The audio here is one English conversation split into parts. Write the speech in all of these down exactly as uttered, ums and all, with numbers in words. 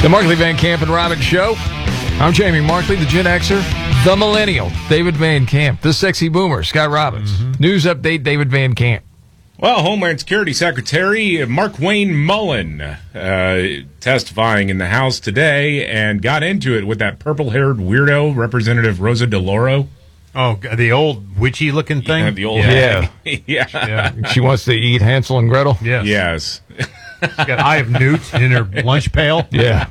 The Markley Van Camp and Robbins Show. I'm Jamie Markley, the Gen Xer, the Millennial, David Van Camp, the Sexy Boomer, Scott Robbins. Mm-hmm. News update, David Van Camp. Well, Homeland Security Secretary Markwayne Mullin uh, testifying in the House today and got into it with that purple-haired weirdo, Representative Rosa DeLauro. Oh, the old witchy-looking thing? Yeah, the old yeah. yeah. yeah. yeah. She wants to eat Hansel and Gretel? Yes. Yes. She's got Eye of Newt in her lunch pail. Yeah.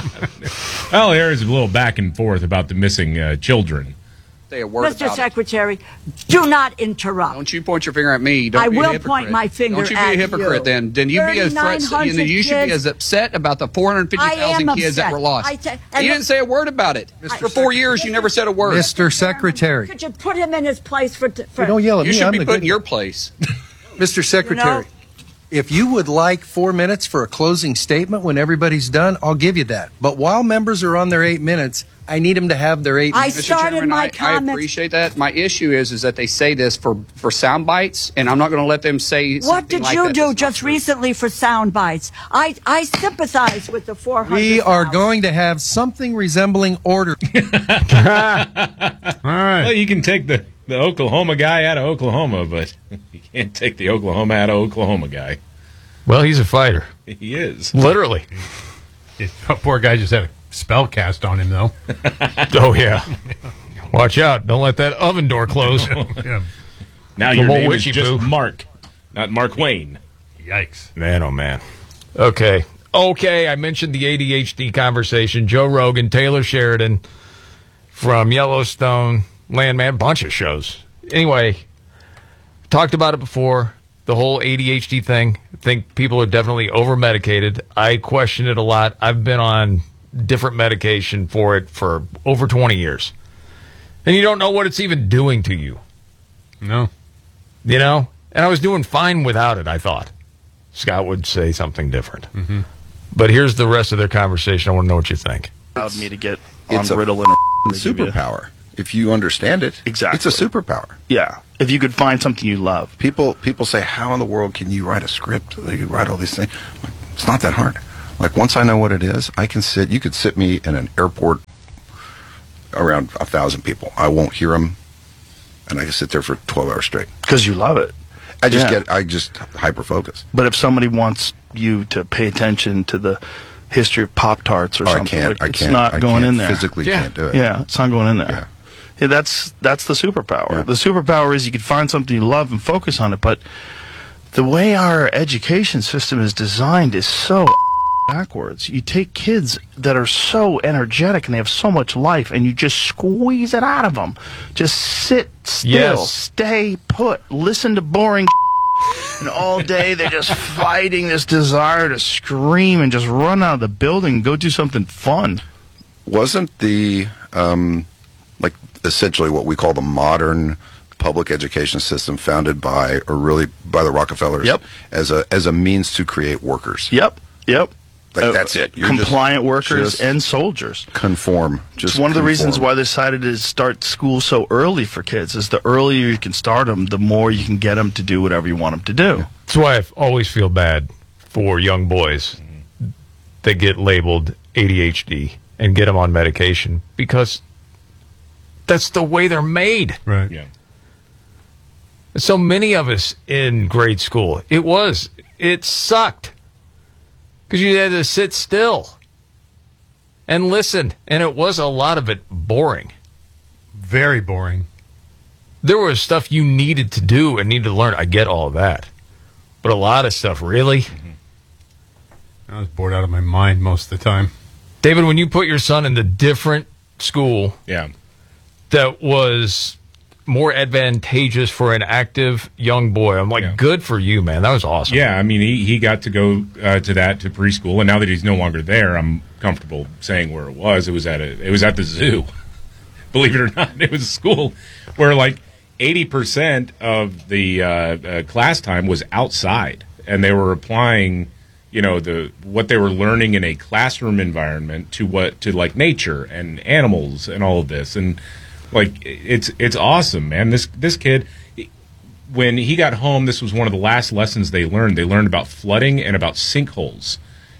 Well, there's a little back and forth about the missing uh, children. Say a word Mister about Secretary, it. do not interrupt. Don't you point your finger at me. Don't I be a will hypocrite. point my finger Don't you be at a hypocrite you. then. Then you be as threat, you, know, you should be as upset about the four hundred fifty thousand kids that were lost. I t- you didn't say a word about it. For four years, you never said a word. Mister Secretary. Could you put him in his place for... for Don't yell at you me. should I'm be the put in good- your place. Mister Secretary, You know? if you would like four minutes for a closing statement when everybody's done, I'll give you that. But while members are on their eight minutes, I need them to have their eight I minutes. Mister started Chairman, my I, I comments- appreciate that. My issue is is that they say this for, for sound bites, and I'm not going to let them say What something did like you that do that's not just true. recently for sound bites? I, I sympathize with the four hundred. We are going to have something resembling order. All right. Well, you can take the, the Oklahoma guy out of Oklahoma, but you can't take the Oklahoma out of Oklahoma guy. Well, he's a fighter. He is. Literally. Yeah, poor guy just had a spell cast on him, though. Oh, yeah. Watch out. Don't let that oven door close. Yeah. Now The your whole name is witchy just poo. Mark, not Mark Wayne. Yikes. Man, oh, man. Okay. Okay, I mentioned the A D H D conversation. Joe Rogan, Taylor Sheridan from Yellowstone, Landman, bunch of shows. Anyway, talked about it before. The whole A D H D thing. I think people are definitely over-medicated. I question it a lot. I've been on different medication for it for over twenty years. And you don't know what it's even doing to you. No. You know? And I was doing fine without it, I thought. Scott would say something different. Mm-hmm. But here's the rest of their conversation. I want to know what you think. Allowed me to get on It's a Ritalin or they give you- superpower. If you understand it, Exactly. it's a superpower. Yeah. If you could find something you love. People people say, how in the world can you write a script? They could write all these things. Like, it's not that hard. Like, once I know what it is, I can sit, you could sit me in an airport around a thousand people. I won't hear them, and I can sit there for twelve hours straight. Because you love it. I just Yeah. get, I just hyper focus. But if somebody wants you to pay attention to the history of Pop-Tarts or Oh, I something, can't, like, I it's can't, not I going can't in there. physically Yeah. can't do it. Yeah, it's not going in there. Yeah. Yeah, that's that's the superpower. Yeah. The superpower is you can find something you love and focus on it, but the way our education system is designed is so backwards. You take kids that are so energetic and they have so much life and you just squeeze it out of them. Just sit still, Yes. stay put, listen to boring and all day they're just fighting this desire to scream and just run out of the building and go do something fun. Wasn't the um, like essentially what we call the modern public education system founded by, or really by the Rockefellers, Yep. as a as a means to create workers? Yep, yep. Like, that's it. You're compliant just- workers just and soldiers. Conform. Just It's one of the reasons conform. why they decided to start school so early for kids. Is the earlier you can start them, the more you can get them to do whatever you want them to do. That's why I always feel bad for young boys that get labeled A D H D and get them on medication, because that's the way they're made. Right. Yeah. So many of us in grade school, it was, it sucked because you had to sit still and listen, and it was a lot of it boring. Very boring. There was stuff you needed to do and needed to learn. I get all of that. But a lot of stuff, really? I was bored out of my mind most of the time. David, when you put your son in the different school Yeah. that was more advantageous for an active young boy, I'm like, Yeah. good for you, man. That was awesome. Yeah, I mean, he, he got to go uh, to that, to preschool, and now that he's no longer there, I'm comfortable saying where it was. It was at a, it was at the zoo. Believe it or not, it was a school where like eighty percent of the uh, uh, class time was outside, and they were applying, you know, the what they were learning in a classroom environment to what to like nature and animals and all of this, and like it's it's awesome, man. This this kid, when he got home, this was one of the last lessons they learned. They learned about flooding and about sinkholes.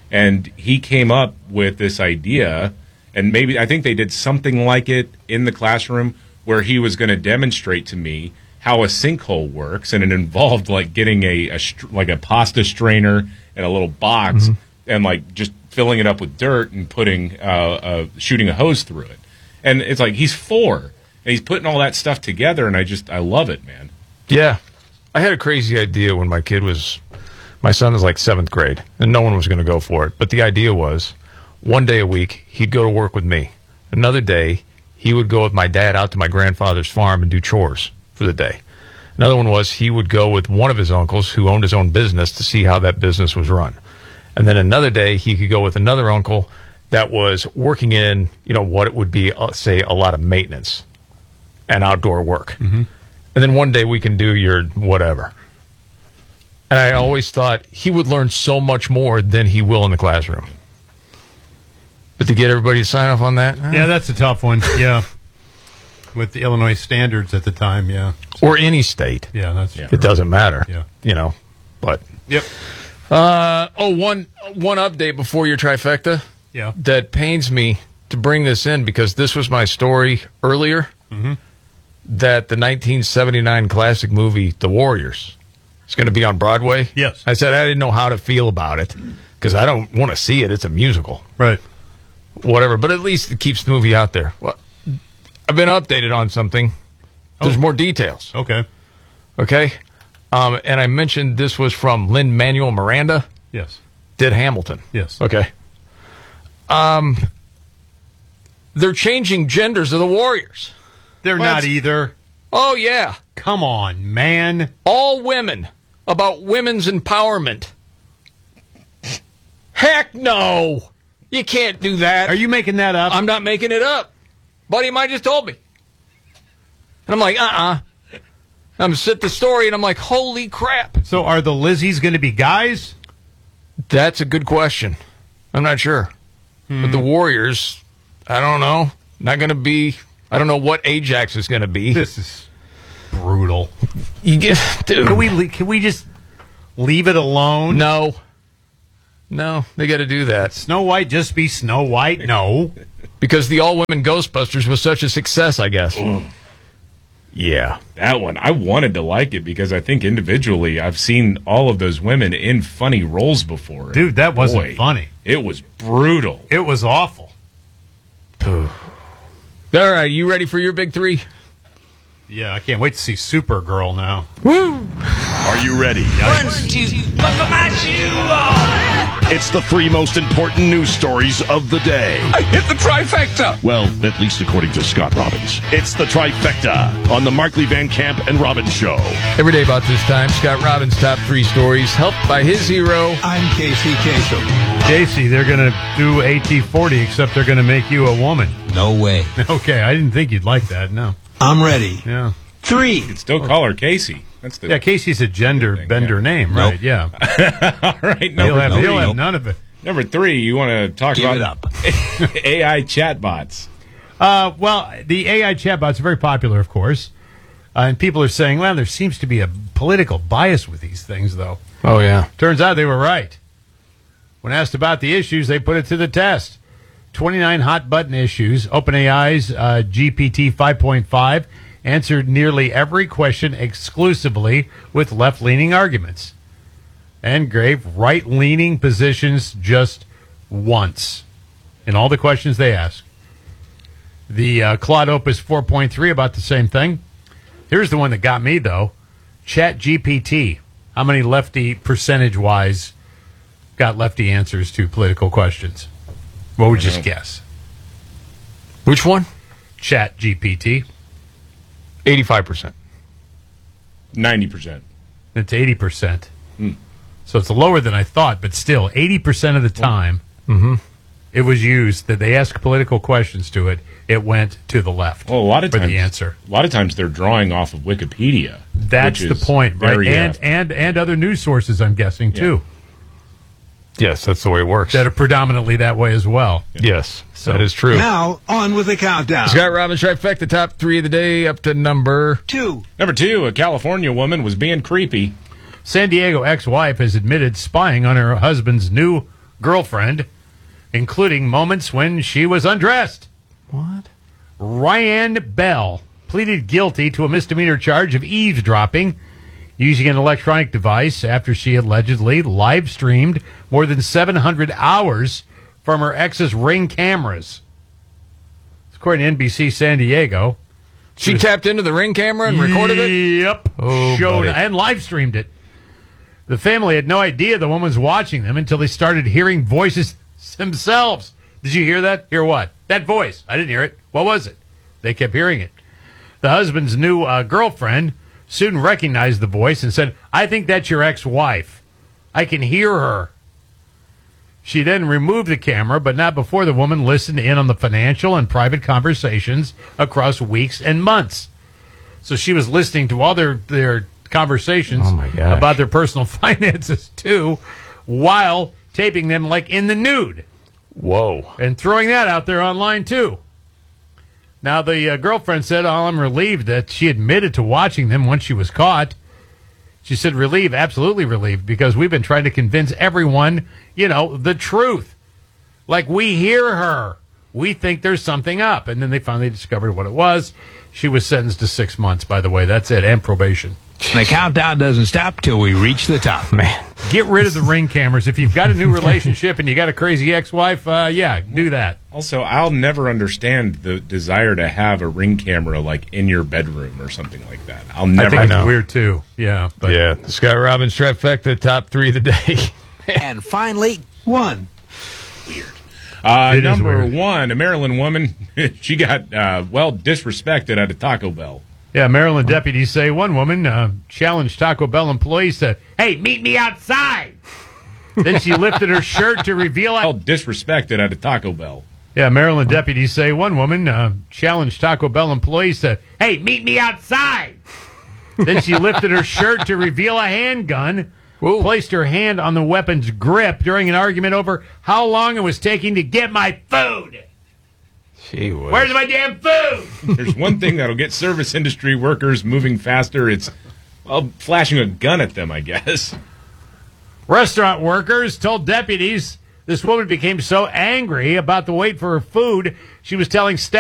And he came up with this idea, and maybe I think they did something like it in the classroom where he was going to demonstrate to me how a sinkhole works, and it involved like getting a, a str- like a pasta strainer and a little box, mm-hmm. and like just filling it up with dirt and putting uh, uh, shooting a hose through it. And it's like he's four, and he's putting all that stuff together, and I just I love it, man. Yeah, I had a crazy idea when my kid was. My son was like seventh grade, and no one was going to go for it. But the idea was, one day a week, he'd go to work with me. Another day, he would go with my dad out to my grandfather's farm and do chores for the day. Another one was he would go with one of his uncles who owned his own business to see how that business was run. And then another day, he could go with another uncle that was working in, you know, what it would be, uh, say, a lot of maintenance and outdoor work. Mm-hmm. And then one day we can do your whatever. And I always thought he would learn so much more than he will in the classroom. But to get everybody to sign off on that? Eh. Yeah, that's a tough one. Yeah. With the Illinois standards at the time, yeah. Or any state. Yeah, that's yeah. true. It doesn't matter. Yeah. You know, but. Yep. Uh, oh, one, one update before your trifecta. Yeah. That pains me to bring this in because this was my story earlier. Mm-hmm. That the nineteen seventy-nine classic movie, The Warriors, is going to be on Broadway. Yes. I said I didn't know how to feel about it because I don't want to see it. It's a musical. Right. Whatever. But at least it keeps the movie out there. Well, I've been updated on something. There's oh. more details. Okay. Okay. Um, and I mentioned this was from Lin-Manuel Miranda. Yes. Did Hamilton. Yes. Okay. Um, they're changing genders of the Warriors. They're What? not either. Oh, yeah. Come on, man. All women. About women's empowerment. Heck no. You can't do that. Are you making that up? I'm not making it up. Buddy of mine just told me. And I'm like, uh-uh. I'm sit the story, and I'm like, holy crap. So are the Lizzies going to be guys? That's a good question. I'm not sure. Hmm. But the Warriors, I don't know. Not going to be... I don't know what Ajax is going to be. This is brutal. You get, dude. Can we can we just leave it alone? No. No, they got to do that. Snow White just be Snow White? No. Because the all-women Ghostbusters was such a success, I guess. Ooh. Yeah. That one, I wanted to like it because I think individually I've seen all of those women in funny roles before. Dude, that wasn't Boy, funny. It was brutal. It was awful. All right, you ready for your big three? Yeah, I can't wait to see Supergirl now. Woo! Are you ready? One, two, buckle my shoe on. It's the three most important news stories of the day. I hit the trifecta. Well, at least according to Scott Robbins. It's the trifecta on the Markley Van Camp and Robbins Show. Every day about this time, Scott Robbins' top three stories, helped by his hero. I'm Casey Kasem. Casey, they're going to do A T forty, except they're going to make you a woman. No way. Okay, I didn't think you'd like that, no. I'm ready. Yeah. Three. You can still call her Casey. That's the yeah, Casey's a gender thing, bender yeah. name, Nope. right? Yeah. All right, He'll number have, three. he'll have none of it. Number three, you want to talk Give about it up. A I chatbots. Uh, well, the A I chatbots are very popular, of course. Uh, and people are saying, well, there seems to be a political bias with these things, though. Oh, yeah. Turns out they were right. When asked about the issues, they put it to the test. twenty-nine hot button issues. OpenAI's uh, G P T five point five answered nearly every question exclusively with left-leaning arguments and gave right-leaning positions just once in all the questions they asked. The uh, Claude Opus four point three about the same thing. Here's the one that got me, though. ChatGPT. How many lefty, percentage-wise, got lefty answers to political questions? What would you just guess? Which one? ChatGPT. eighty-five percent. ninety percent. It's eighty percent. Hmm. So it's lower than I thought, but still, eighty percent of the time Mm-hmm. it was used that they asked political questions to it, it went to the left Well, a lot of for times, the answer. A lot of times they're drawing off of Wikipedia. That's which the is point, right? very, uh, And, and, and other news sources, I'm guessing, Yeah. too, Yes, that's the way it works. that are predominantly that way as well. Yes, So- that is true. Now, on with the countdown. Scott Robbins trifecta, top three of the day, up to number... Two. Number two, a California woman was being creepy. San Diego ex-wife has admitted spying on her husband's new girlfriend, including moments when she was undressed. What? Ryan Bell pleaded guilty to a misdemeanor charge of eavesdropping using an electronic device after she allegedly live streamed more than seven hundred hours from her ex's Ring cameras. According to N B C San Diego. She was, tapped into the Ring camera and recorded it? Yep. Oh, showed buddy. and live streamed it. The family had no idea the woman was watching them until they started hearing voices themselves. Did you hear that? Hear what? That voice. I didn't hear it. What was it? They kept hearing it. The husband's new uh, girlfriend soon recognized the voice and said, "I think that's your ex-wife. I can hear her." She then removed the camera, but not before the woman listened in on the financial and private conversations across weeks and months. So she was listening to all their, their conversations oh my gosh. about their personal finances, too, while taping them like in the nude. Whoa. And throwing that out there online, too. Now, the uh, girlfriend said, oh, I'm relieved that she admitted to watching them once she was caught. She said, relieved, absolutely relieved, because we've been trying to convince everyone, you know, the truth. Like, we hear her. We think there's something up. And then they finally discovered what it was. She was sentenced to six months, by the way. That's it, and probation. The countdown doesn't stop till we reach the top. Man. Get rid of the Ring cameras. If you've got a new relationship and you got a crazy ex-wife, uh, yeah, do that. Also, I'll never understand the desire to have a Ring camera like in your bedroom or something like that. I'll never. I think know. it's weird too. Yeah, but yeah. The Scott Robbins trifecta, top three of the day. And finally, one. Weird. Uh, It is number weird. one, a Maryland woman. She got uh, well disrespected at a Taco Bell. Yeah, Maryland deputies say one woman uh, challenged Taco Bell employees to, "Hey, meet me outside." Then she lifted her shirt to reveal. Well disrespected at a Taco Bell. Yeah, Maryland deputies say one woman uh, challenged Taco Bell employees to, "Hey, meet me outside." Then she lifted her shirt to reveal a handgun, Ooh. placed her hand on the weapon's grip during an argument over how long it was taking to get my food. Gee whiz. Where's my damn food? There's one thing that'll get service industry workers moving faster. It's, well, flashing a gun at them, I guess. Restaurant workers told deputies this woman became so angry about the wait for her food, she was telling staff